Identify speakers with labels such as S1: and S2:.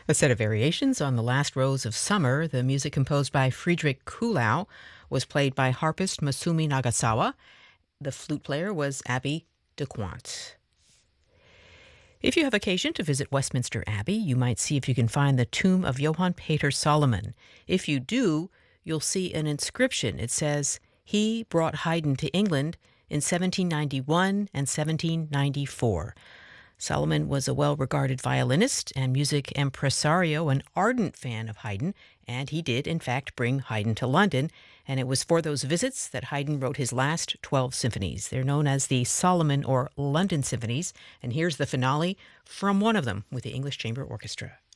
S1: A set of variations on the last rose of summer, the music composed by Friedrich Kuhlau, was played by harpist Masumi Nagasawa. The flute player was Abby DeQuant. If you have occasion to visit Westminster Abbey, you might see if you can find the tomb of Johann Peter Solomon. If you do, you'll see an inscription. It says, "He brought Haydn to England in 1791 and 1794. Solomon was a well-regarded violinist and music impresario, an ardent fan of Haydn, and he did, in fact, bring Haydn to London. And it was for those visits that Haydn wrote his last 12 symphonies. They're known as the Solomon or London Symphonies, and here's the finale from one of them with the English Chamber Orchestra.